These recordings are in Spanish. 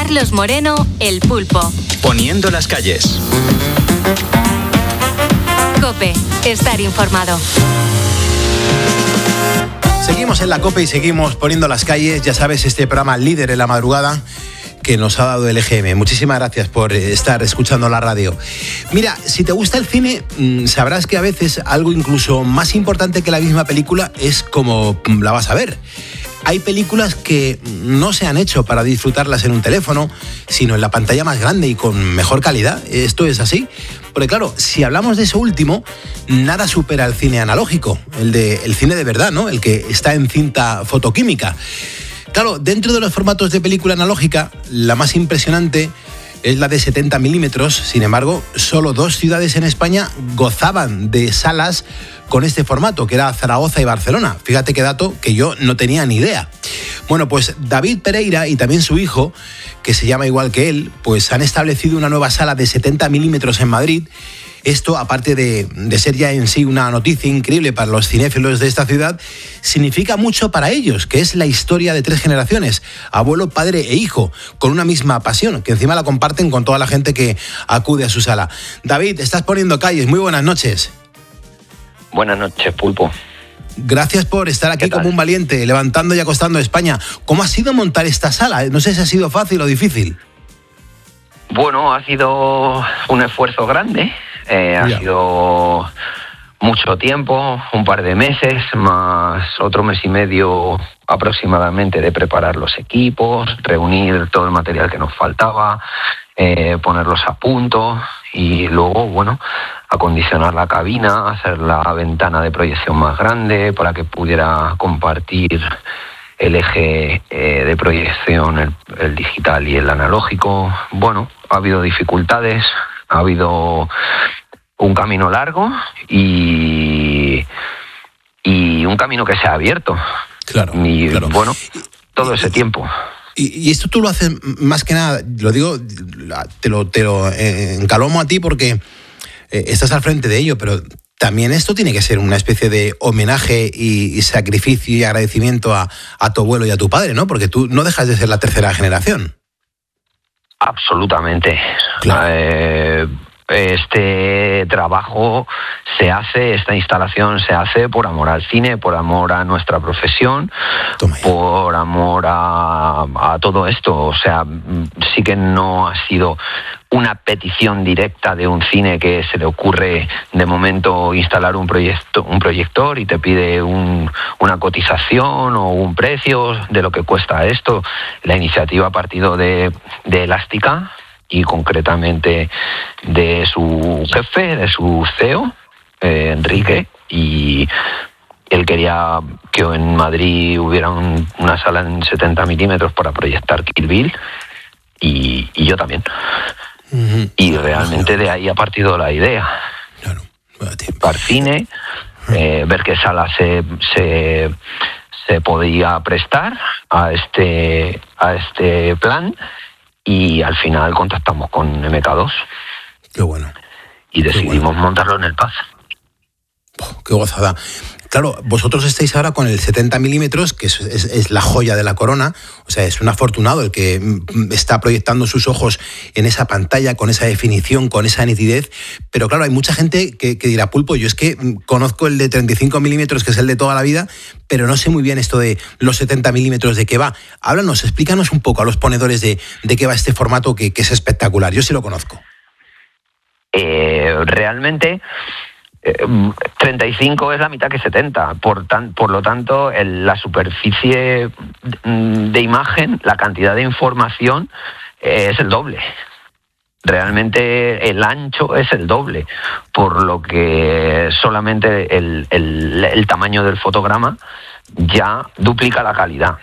Carlos Moreno, El Pulpo. Poniendo las calles. COPE, estar informado. Seguimos en la COPE y seguimos poniendo las calles. Ya sabes, este programa líder en la madrugada que nos ha dado el EGM. Muchísimas gracias por estar escuchando la radio. Mira, si te gusta el cine, sabrás que a veces algo incluso más importante que la misma película es cómo la vas a ver. Hay películas que no se han hecho para disfrutarlas en un teléfono, sino en la pantalla más grande y con mejor calidad. ¿Esto es así? Porque claro, si hablamos de eso último, nada supera el cine analógico, el cine de verdad, ¿no? El que está en cinta fotoquímica. Claro, dentro de los formatos de película analógica, la más impresionante es la de 70 milímetros. Sin embargo, solo 2 ciudades en España gozaban de salas con este formato, que era Zaragoza y Barcelona. Fíjate qué dato que yo no tenía ni idea. Bueno, pues David Pereira y también su hijo, que se llama igual que él, pues han establecido una nueva sala de 70 milímetros en Madrid. Esto, aparte de ser ya en sí una noticia increíble para los cinéfilos de esta ciudad, significa mucho para ellos, que es la historia de 3 generaciones, abuelo, padre e hijo, con una misma pasión, que encima la comparten con toda la gente que acude a su sala. David, estás poniendo calles, muy buenas noches. Buenas noches, Pulpo. Gracias por estar aquí como un valiente, levantando y acostando a España. ¿Cómo ha sido montar esta sala? No sé si ha sido fácil o difícil. Bueno, ha sido un esfuerzo grande. Ha sido mucho tiempo, un par de meses, más otro mes y medio aproximadamente de preparar los equipos, reunir todo el material que nos faltaba, ponerlos a punto y luego, bueno, acondicionar la cabina, hacer la ventana de proyección más grande para que pudiera compartir el eje de proyección, el digital y el analógico. Bueno, ha habido dificultades, ha habido un camino largo y un camino que se ha abierto. Claro, y claro. Bueno, todo ese tiempo. Y esto tú lo haces más que nada, lo digo, te lo encalomo a ti porque estás al frente de ello, pero también esto tiene que ser una especie de homenaje y sacrificio y agradecimiento a tu abuelo y a tu padre, ¿no? Porque tú no dejas de ser la 3ª generación. Absolutamente. Claro. Este trabajo se hace, esta instalación se hace por amor al cine, por amor a nuestra profesión, por amor a todo esto. O sea, sí que no ha sido una petición directa de un cine que se le ocurre de momento instalar un proyector y te pide una cotización o un precio de lo que cuesta esto. La iniciativa ha partido de Elástica y concretamente de su jefe, de su CEO, Enrique, y él quería que en Madrid hubiera una sala en 70 milímetros para proyectar Kill Bill y yo también. Y realmente de ahí ha partido la idea. Claro. Para cine, ver qué sala se podía prestar a este plan. Y al final contactamos con MK2. Qué bueno. Y decidimos montarlo en el Paz. Qué gozada. Claro, vosotros estáis ahora con el 70 milímetros, que es la joya de la corona. O sea, es un afortunado el que está proyectando sus ojos en esa pantalla, con esa definición, con esa nitidez. Pero claro, hay mucha gente que dirá, Pulpo, yo es que conozco el de 35 milímetros, que es el de toda la vida, pero no sé muy bien esto de los 70 milímetros, de qué va. Háblanos, explícanos un poco a los ponedores de qué va este formato que es espectacular. Yo sí lo conozco. Realmente 35 es la mitad que 70, por lo tanto la superficie de imagen, la cantidad de información es el doble. Realmente el ancho es el doble, por lo que solamente el tamaño del fotograma ya duplica la calidad.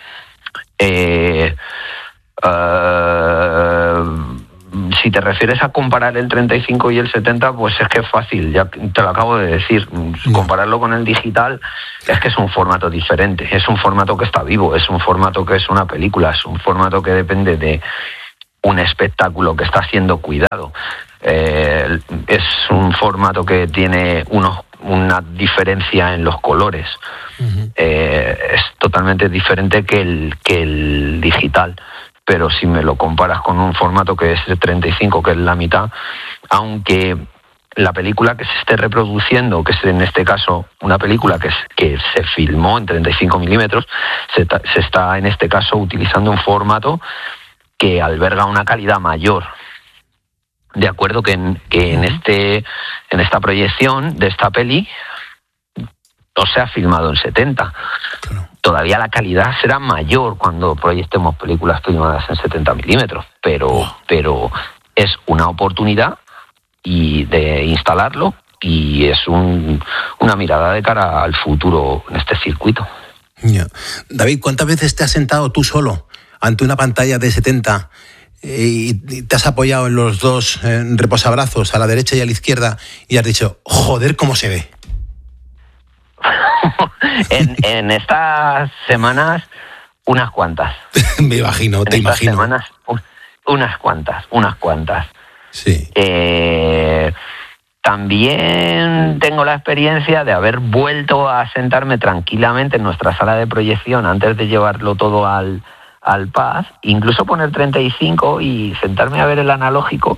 Si te refieres a comparar el 35 y el 70, pues es que es fácil, ya te lo acabo de decir. Compararlo con el digital es que es un formato diferente, es un formato que está vivo, es un formato que es una película, es un formato que depende de un espectáculo que está siendo cuidado. Es un formato que tiene una diferencia en los colores. Es totalmente diferente que el digital. pero si me lo comparas con un formato que es de 35, que es la mitad, aunque la película que se esté reproduciendo, que es en este caso una película que se filmó en 35 milímetros, se está en este caso utilizando un formato que alberga una calidad mayor. De acuerdo que en esta proyección de esta peli no se ha filmado en 70. Todavía la calidad será mayor cuando proyectemos películas filmadas en 70 milímetros, pero es una oportunidad y de instalarlo, y es una mirada de cara al futuro en este circuito. Yeah. David, ¿cuántas veces te has sentado tú solo ante una pantalla de 70 y te has apoyado en los dos reposabrazos, a la derecha y a la izquierda, y has dicho, joder, cómo se ve? en estas semanas, unas cuantas. Me imagino, te imagino. En estas semanas, unas cuantas. Sí. También tengo la experiencia de haber vuelto a sentarme tranquilamente en nuestra sala de proyección antes de llevarlo todo al Paz, incluso poner 35 y sentarme a ver el analógico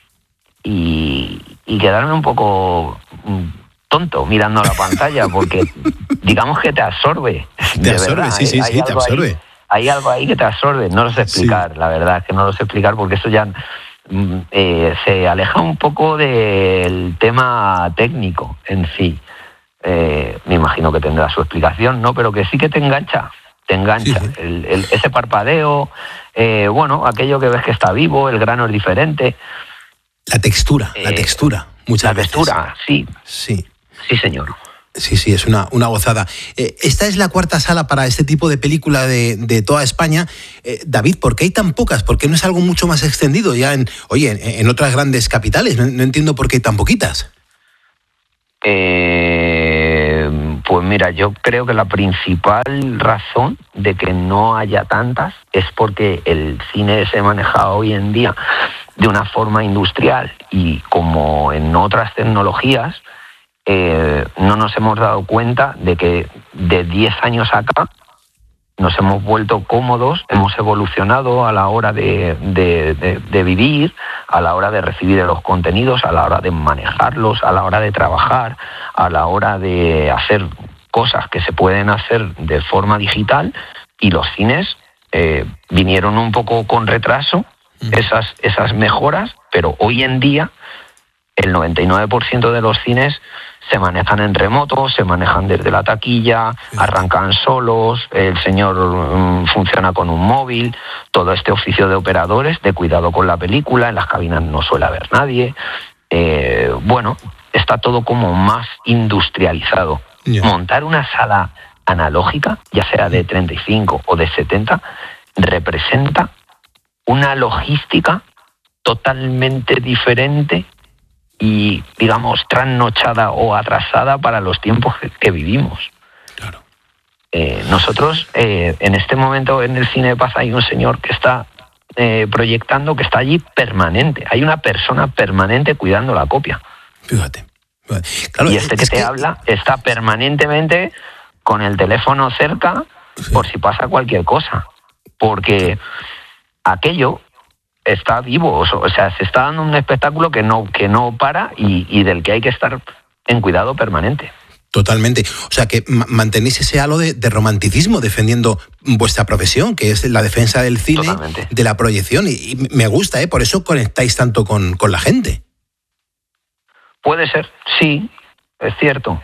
y quedarme un poco tonto mirando la pantalla, porque digamos que te absorbe. Te absorbe, verdad, sí, te absorbe. Hay algo ahí que te absorbe, no lo sé explicar, la verdad es que no lo sé explicar, porque eso ya se aleja un poco del tema técnico en sí. Me imagino que tendrá su explicación, ¿no? Pero que sí que te engancha. Sí. Ese parpadeo, aquello que ves que está vivo, el grano es diferente. La textura, muchas veces. La textura, sí. Sí, señor. Sí, es una gozada. Esta es la cuarta sala para este tipo de película de toda España. David, ¿por qué hay tan pocas? ¿Por qué no es algo mucho más extendido ya en otras grandes capitales? No entiendo por qué hay tan poquitas. Pues mira, yo creo que la principal razón de que no haya tantas es porque el cine se maneja hoy en día de una forma industrial, y como en otras tecnologías, no nos hemos dado cuenta de que de 10 años acá nos hemos vuelto cómodos, hemos evolucionado a la hora de vivir, a la hora de recibir los contenidos, a la hora de manejarlos, a la hora de trabajar, a la hora de hacer cosas que se pueden hacer de forma digital, y los cines vinieron un poco con retraso, esas mejoras, pero hoy en día el 99% de los cines se manejan en remoto, se manejan desde la taquilla, arrancan solos, el señor funciona con un móvil, todo este oficio de operadores, de cuidado con la película, en las cabinas no suele haber nadie. Está todo como más industrializado. Yeah. Montar una sala analógica, ya sea de 35 o de 70, representa una logística totalmente diferente y, digamos, trasnochada o atrasada para los tiempos que vivimos. Claro. Nosotros, en este momento, en el Cine de Paz hay un señor que está proyectando, que está allí permanente. Hay una persona permanente cuidando la copia. Fíjate. Claro, y que te habla está permanentemente con el teléfono cerca, por si pasa cualquier cosa. Porque aquello está vivo, o sea, se está dando un espectáculo que no para y del que hay que estar en cuidado permanente. Totalmente. O sea, que mantenéis ese halo de romanticismo defendiendo vuestra profesión, que es la defensa del cine. Totalmente. De la proyección. Y me gusta, por eso conectáis tanto con la gente. Puede ser, sí, es cierto.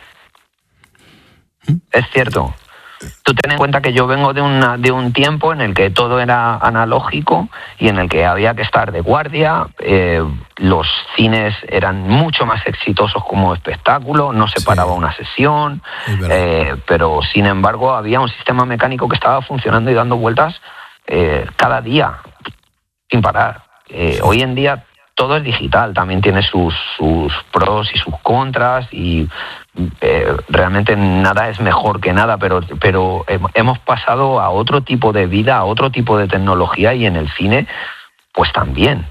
Es cierto. Tú ten en cuenta que yo vengo de un tiempo en el que todo era analógico y en el que había que estar de guardia. Los cines eran mucho más exitosos como espectáculo, no se paraba una sesión, pero sin embargo había un sistema mecánico que estaba funcionando y dando vueltas cada día, sin parar. Hoy en día todo es digital, también tiene sus pros y sus contras, y realmente nada es mejor que nada, pero hemos pasado a otro tipo de vida, a otro tipo de tecnología, y en el cine pues también.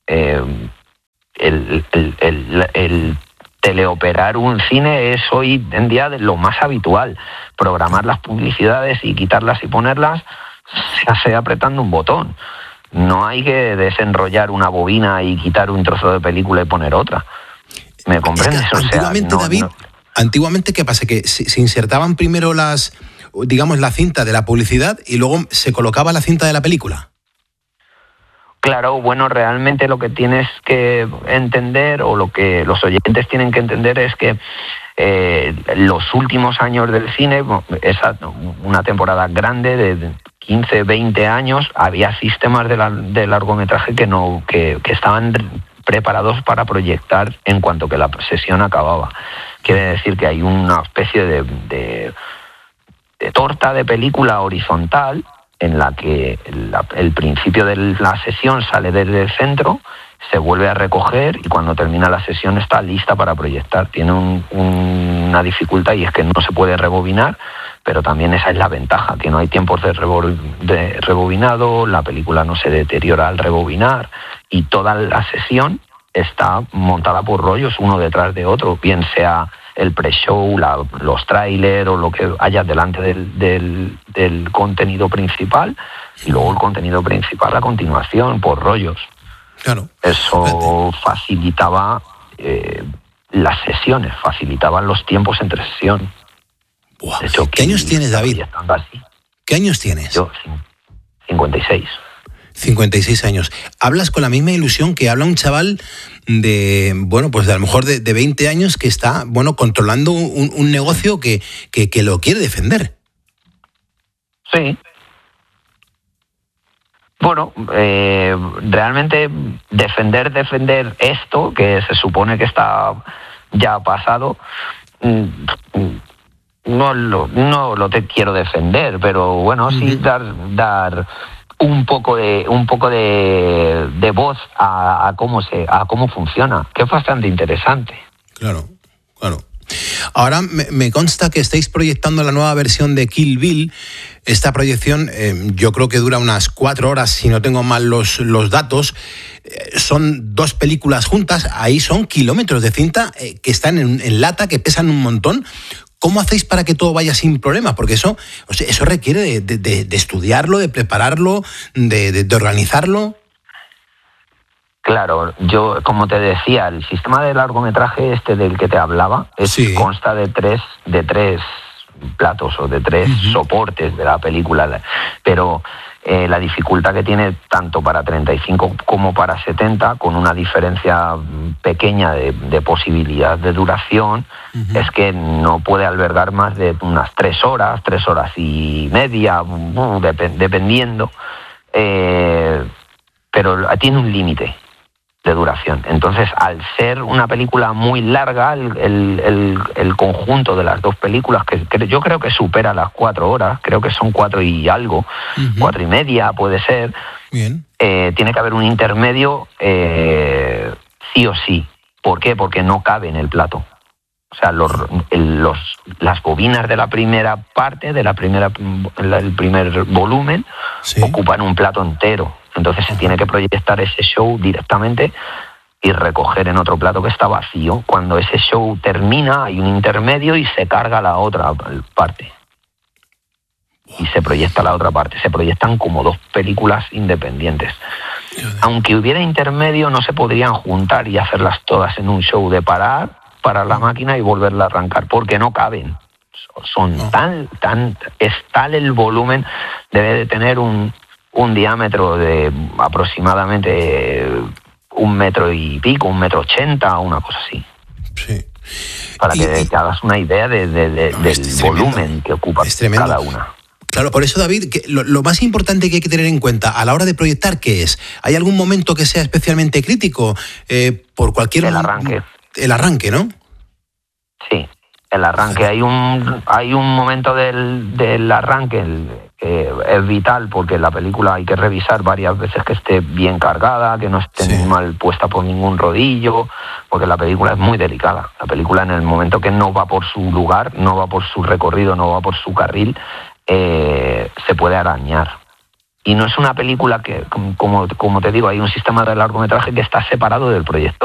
El teleoperar un cine es hoy en día de lo más habitual. Programar las publicidades y quitarlas y ponerlas se hace apretando un botón. No hay que desenrollar una bobina y quitar un trozo de película y poner otra. ¿Me comprendes? Es que antiguamente, David, antiguamente, ¿qué pasa? Que se insertaban primero la cinta de la publicidad y luego se colocaba la cinta de la película. Claro, bueno, realmente lo que tienes que entender, o lo que los oyentes tienen que entender, es que los últimos años del cine, una temporada grande de 15, 20 años, había sistemas de largometraje que estaban preparados para proyectar en cuanto que la sesión acababa. Quiere decir que hay una especie de torta de película horizontal en la que el principio de la sesión sale desde el centro, se vuelve a recoger y cuando termina la sesión está lista para proyectar. Tiene una dificultad, y es que no se puede rebobinar, pero también esa es la ventaja, que no hay tiempos de rebobinado, la película no se deteriora al rebobinar y toda la sesión está montada por rollos uno detrás de otro, bien sea el pre-show, los trailers o lo que haya delante del contenido principal, y luego el contenido principal a continuación por rollos. Claro. Eso facilitaba las sesiones, facilitaban los tiempos entre sesión. De hecho, ¿qué años tienes, David? ¿Qué años tienes? Yo, 56. 56 años. Hablas con la misma ilusión que habla un chaval de a lo mejor de 20 años que está, controlando un negocio que lo quiere defender. Sí. Bueno, realmente defender esto, que se supone que está ya pasado, no lo te quiero defender, pero bueno, sí dar un poco de voz a cómo funciona, que es bastante interesante. Claro. Ahora me consta que estáis proyectando la nueva versión de Kill Bill. Esta proyección yo creo que dura unas 4 horas, si no tengo mal los datos. Son 2 películas juntas, ahí son kilómetros de cinta que están en lata, que pesan un montón. ¿Cómo hacéis para que todo vaya sin problema? Porque eso requiere de estudiarlo, de prepararlo, de organizarlo. Claro, yo, como te decía, el sistema de largometraje del que te hablaba consta de tres platos o de 3 soportes de la película, pero la dificultad que tiene tanto para 35 como para 70, con una diferencia pequeña de posibilidad de duración, es que no puede albergar más de unas 3 horas y media, dependiendo, pero tiene un límite de duración. Entonces, al ser una película muy larga, el conjunto de las 2 películas, que yo creo que supera las 4 horas, creo que son 4 y algo, 4 y media puede ser. Bien. Tiene que haber un intermedio sí o sí. ¿Por qué? Porque no cabe en el plato. O sea, las bobinas de la primera parte, el primer volumen, ocupan un plato entero. Entonces se tiene que proyectar ese show directamente y recoger en otro plato que está vacío. Cuando ese show termina, hay un intermedio y se carga la otra parte. Y se proyecta la otra parte. Se proyectan como 2 películas independientes. Aunque hubiera intermedio, no se podrían juntar y hacerlas todas en un show de parar la máquina y volverla a arrancar, porque no caben. Son es tal el volumen, debe de tener un diámetro de aproximadamente 1 metro y pico, 1,80 m, una cosa así. Sí. Para que te hagas una idea del volumen que ocupa cada una. Claro, por eso, David, que lo más importante que hay que tener en cuenta a la hora de proyectar, ¿qué es? ¿Hay algún momento que sea especialmente crítico? Por cualquier... El arranque. El arranque, ¿no? Sí, el arranque. Hay un momento del arranque que es vital, porque la película hay que revisar varias veces que esté bien cargada, que no esté mal puesta por ningún rodillo, porque la película es muy delicada. La película, en el momento que no va por su lugar, no va por su recorrido, no va por su carril, se puede arañar. Y no es una película que, como te digo, hay un sistema de largometraje que está separado del proyector.